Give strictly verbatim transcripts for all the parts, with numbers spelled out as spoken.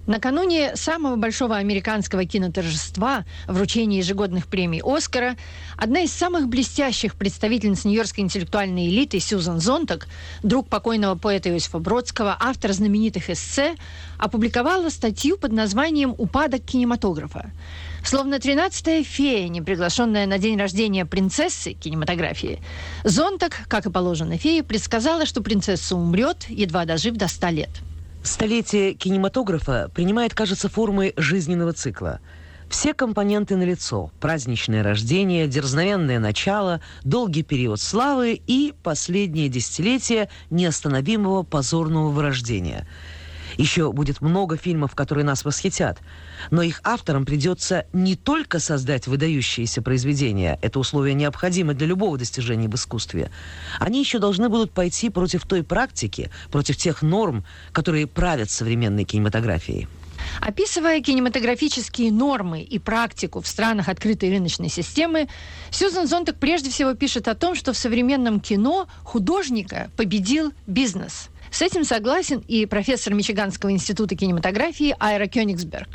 Накануне самого большого американского киноторжества, вручения ежегодных премий «Оскара», одна из самых блестящих представительниц нью-йоркской интеллектуальной элиты Сьюзан Зонтаг, друг покойного поэта Иосифа Бродского, автор знаменитых эссе, опубликовала статью под названием «Упадок кинематографа». Словно тринадцатая фея, не приглашенная на день рождения принцессы кинематографии, Зонтаг, как и положено фее, предсказала, что принцесса умрет, едва дожив до ста лет. Столетие кинематографа принимает, кажется, формы жизненного цикла. Все компоненты налицо: праздничное рождение, дерзновенное начало, долгий период славы и последнее десятилетие неостановимого позорного вырождения. Еще будет много фильмов, которые нас восхитят, но их авторам придется не только создать выдающиеся произведения, это условие необходимо для любого достижения в искусстве, они еще должны будут пойти против той практики, против тех норм, которые правят современной кинематографией. Описывая кинематографические нормы и практику в странах открытой рыночной системы, Сьюзан Зонтаг прежде всего пишет о том, что в современном кино художника победил бизнес. С этим согласен и профессор Мичиганского института кинематографии Айра Кёнигсберг.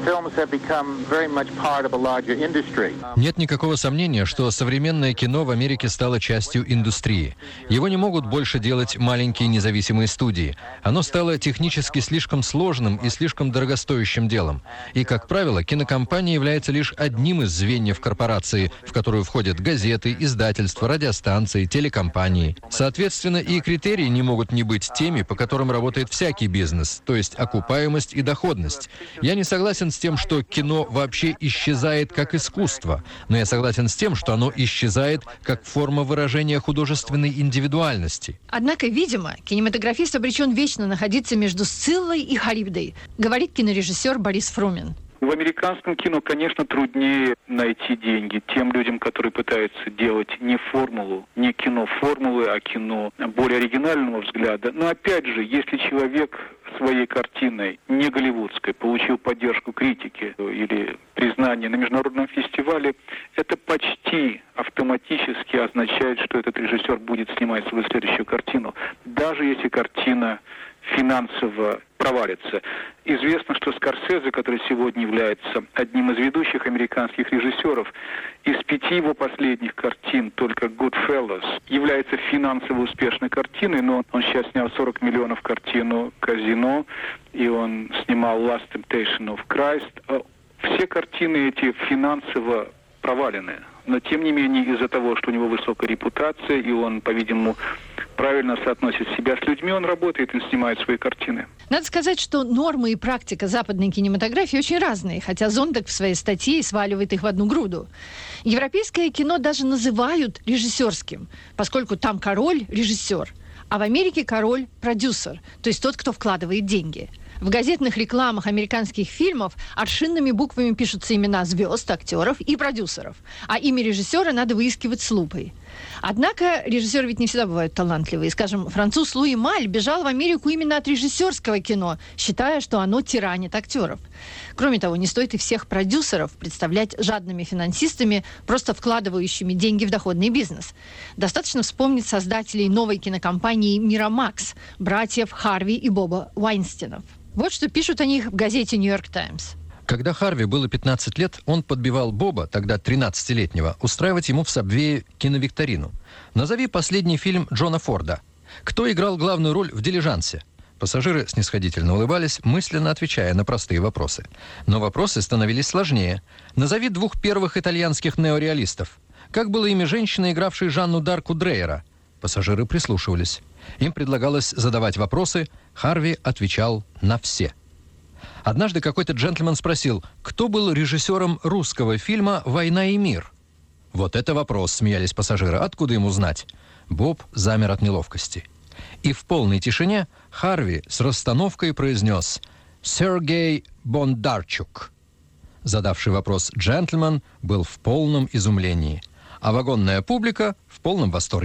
Нет никакого сомнения, что современное кино в Америке стало частью индустрии. Его не могут больше делать маленькие независимые студии. Оно стало технически слишком сложным и слишком дорогостоящим делом. И, как правило, кинокомпания является лишь одним из звеньев корпорации, в которую входят газеты, издательства, радиостанции, телекомпании. Соответственно, и критерии не могут не быть теми, по которым работает всякий бизнес, то есть окупаемость и доходность. Я не согласен с тем, что кино вообще исчезает как искусство, но я согласен с тем, что оно исчезает как форма выражения художественной индивидуальности. Однако, видимо, кинематографист обречен вечно находиться между Сциллой и Харибдой, говорит кинорежиссер Борис Фрумин. В американском кино, конечно, труднее найти деньги тем людям, которые пытаются делать не формулу, не кино формулы, а кино более оригинального взгляда. Но опять же, если человек своей картиной, не голливудской, получил поддержку критики или признание на международном фестивале, это почти автоматически означает, что этот режиссер будет снимать свою следующую картину, даже если картина финансово провалится. Известно, что Скорсезе, который сегодня является одним из ведущих американских режиссеров, из пяти его последних картин только «Goodfellas» является финансово успешной картиной, но он сейчас снял сорок миллионов картину «Казино», и он снимал «Last Temptation of Christ». Все картины эти финансово провалены. Но, тем не менее, из-за того, что у него высокая репутация, и он, по-видимому, правильно соотносит себя с людьми, он работает и снимает свои картины. Надо сказать, что нормы и практика западной кинематографии очень разные, хотя Зонтаг в своей статье сваливает их в одну груду. Европейское кино даже называют режиссерским, поскольку там король – режиссер, а в Америке король – продюсер, то есть тот, кто вкладывает деньги. В газетных рекламах американских фильмов аршинными буквами пишутся имена звезд, актеров и продюсеров, а имя режиссера надо выискивать с лупой. Однако режиссеры ведь не всегда бывают талантливые. Скажем, француз Луи Маль бежал в Америку именно от режиссерского кино, считая, что оно тиранит актеров. Кроме того, не стоит и всех продюсеров представлять жадными финансистами, просто вкладывающими деньги в доходный бизнес. Достаточно вспомнить создателей новой кинокомпании «Мирамакс», братьев Харви и Боба Уайнстинов. Вот что пишут о них в газете «Нью-Йорк Таймс». Когда Харви было пятнадцать лет, он подбивал Боба, тогда тринадцатилетнего, устраивать ему в Сабвее киновикторину. «Назови последний фильм Джона Форда. Кто играл главную роль в «Дилижансе»?» Пассажиры снисходительно улыбались, мысленно отвечая на простые вопросы. Но вопросы становились сложнее. «Назови двух первых итальянских неореалистов. Как было имя женщины, игравшей Жанну Дарку Дрейера?» Пассажиры прислушивались. Им предлагалось задавать вопросы, Харви отвечал на все. Однажды какой-то джентльмен спросил, кто был режиссером русского фильма «Война и мир». «Вот это вопрос», — смеялись пассажиры, — «откуда ему знать?» Боб замер от неловкости. И в полной тишине Харви с расстановкой произнес «Сергей Бондарчук». Задавший вопрос джентльмен был в полном изумлении, а вагонная публика в полном восторге.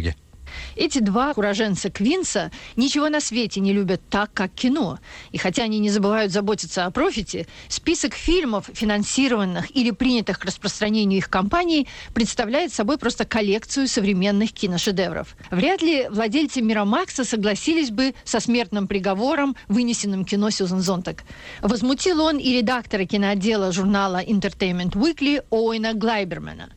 Эти два уроженца Квинса ничего на свете не любят так, как кино. И хотя они не забывают заботиться о профите, список фильмов, финансированных или принятых к распространению их компаний, представляет собой просто коллекцию современных киношедевров. Вряд ли владельцы Мирамакса согласились бы со смертным приговором, вынесенным кино Сьюзан Зонтаг. Возмутил он и редактора киноотдела журнала Entertainment Weekly Оуэна Глайбермана.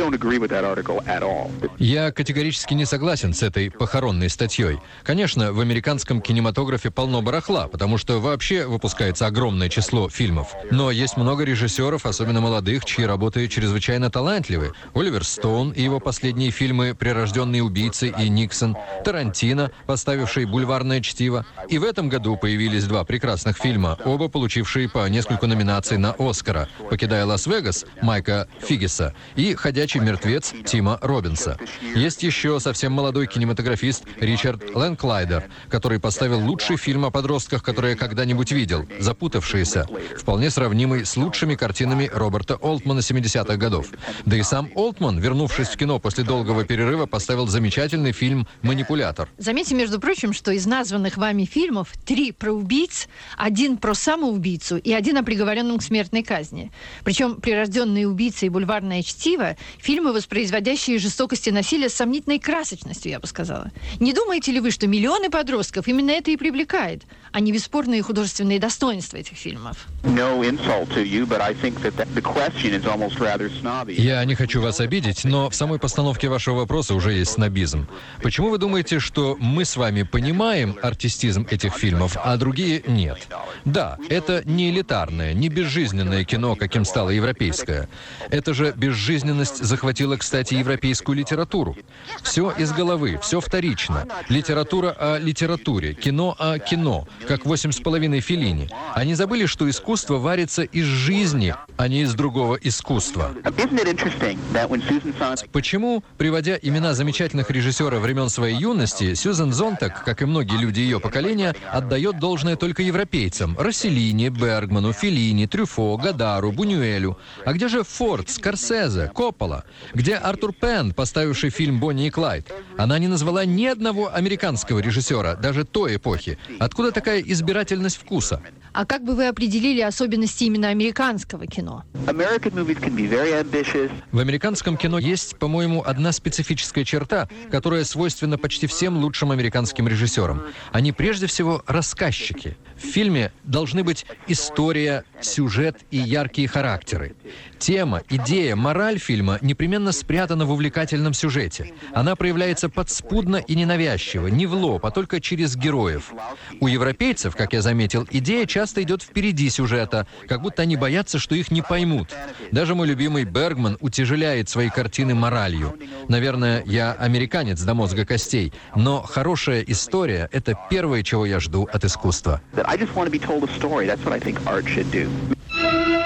Я категорически не согласен с этой похоронной статьей. Конечно, в американском кинематографе полно барахла, потому что вообще выпускается огромное число фильмов. Но есть много режиссеров, особенно молодых, чьи работы чрезвычайно талантливы. Оливер Стоун и его последние фильмы «Прирожденные убийцы» и «Никсон», Тарантино, поставивший «Бульварное чтиво». И в этом году появились два прекрасных фильма, оба получившие по нескольку номинаций на «Оскара», «Покидая Лас-Вегас» Майка Фиггиса и «Ходячий мертвец» Тима Роббинса. Есть еще совсем молодой кинематографист Ричард Лэнклайдер, который поставил лучший фильм о подростках, который я когда-нибудь видел, «Запутавшиеся», вполне сравнимый с лучшими картинами Роберта Олтмана семидесятых годов. Да и сам Олтман, вернувшись в кино после долгого перерыва, поставил замечательный фильм «Манипулятор». Заметьте, между прочим, что из названных вами фильмов три про убийц, один про самоубийцу и один о приговоренном к смертной казни. Причем «Прирожденные убийцы» и «Бульварное чтиво» — фильмы, воспроизводящие жестокость и насилие с сомнительной красочностью, я бы сказала. Не думаете ли вы, что миллионы подростков именно это и привлекает, а не бесспорные художественные достоинства этих фильмов? Я не хочу вас обидеть, но в самой постановке вашего вопроса уже есть снобизм. Почему вы думаете, что мы с вами понимаем артистизм этих фильмов, а другие нет? Да, это не элитарное, не безжизненное кино, каким стало европейское. Это же безжизненность захватила, кстати, европейскую литературу. Все из головы, все вторично. Литература о литературе, кино о кино, как «Восемь с половиной» Феллини. Они забыли, что искусство варится из жизни, а не из другого искусства. Почему, приводя имена замечательных режиссеров времен своей юности, Сьюзан Зонтаг, как и многие люди ее поколения, отдает должное только европейцам – Росселлини, Бергману, Феллини, Трюфо, Гадару, Бунюэлю. А где же Форд, Скорсезе, Коппола? Где Артур Пен, поставивший фильм «Бонни и Клайд»? Она не назвала ни одного американского режиссера, даже той эпохи. Откуда такая избирательность вкуса? А как бы вы определили особенности именно американского кино? В американском кино есть, по-моему, одна специфическая черта, которая свойственна почти всем лучшим американским режиссерам. Они прежде всего рассказчики. В фильме должны быть история, сюжет и яркие характеры. Тема, идея, мораль фильма непременно спрятана в увлекательном сюжете. Она проявляется подспудно и ненавязчиво, не в лоб, а только через героев. У европейцев, как я заметил, идея часто идет впереди сюжета, как будто они боятся, что их не поймут. Даже мой любимый Бергман утяжеляет свои картины моралью. Наверное, я американец до мозга костей, но хорошая история — это первое, чего я жду от искусства. I just want to be told a story. That's what I think art should do.